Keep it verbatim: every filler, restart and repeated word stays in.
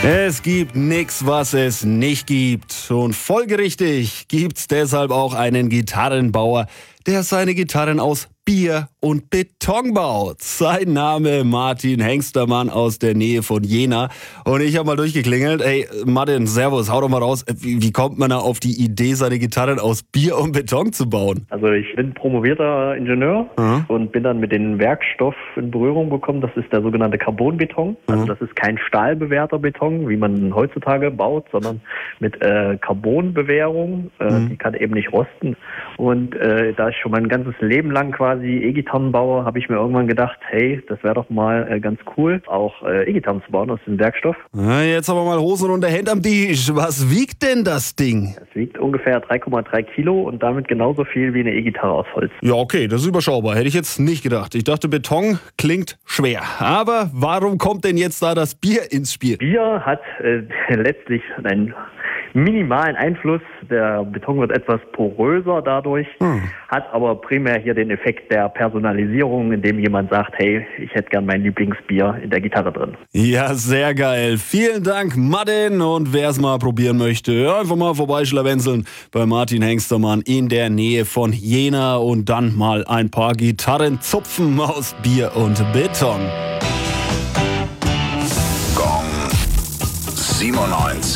Es gibt nichts, was es nicht gibt. Und folgerichtig gibt's deshalb auch einen Gitarrenbauer, der seine Gitarren aus Bier und Beton baut. Sein Name Martin Hengstermann aus der Nähe von Jena. Und ich habe mal durchgeklingelt. Ey, Martin, servus, hau doch mal raus. Wie, wie kommt man da auf die Idee, seine Gitarren aus Bier und Beton zu bauen? Also ich bin promovierter Ingenieur mhm. und bin dann mit dem Werkstoff in Berührung gekommen. Das ist der sogenannte Carbonbeton. Also mhm. das ist kein stahlbewehrter Beton, wie man heutzutage baut, sondern mit äh, Carbonbewehrung. Äh, mhm. Die kann eben nicht rosten. Und äh, da ich schon mein ganzes Leben lang quasi E-Gitarren baue, habe ich mir irgendwann gedacht, hey, das wäre doch mal äh, ganz cool, auch äh, E-Gitarren zu bauen aus dem Werkstoff. Na, jetzt aber mal Hosen runter, Hände am Tisch. Was wiegt denn das Ding? Es wiegt ungefähr drei Komma drei Kilo und damit genauso viel wie eine E-Gitarre aus Holz. Ja, okay, das ist überschaubar. Hätte ich jetzt nicht gedacht. Ich dachte, Beton klingt schwer. Aber warum kommt denn jetzt da das Bier ins Spiel? Bier hat äh, letztlich einen minimalen Einfluss. Der Beton wird etwas poröser dadurch, hm. hat aber primär hier den Effekt der Personalisierung, indem jemand sagt, hey, ich hätte gern mein Lieblingsbier in der Gitarre drin. Ja, sehr geil. Vielen Dank, Martin. Und wer es mal probieren möchte, einfach mal vorbeischlawenzeln bei Martin Hengstermann in der Nähe von Jena und dann mal ein paar Gitarren zupfen aus Bier und Beton. Gong siebenundneunzig.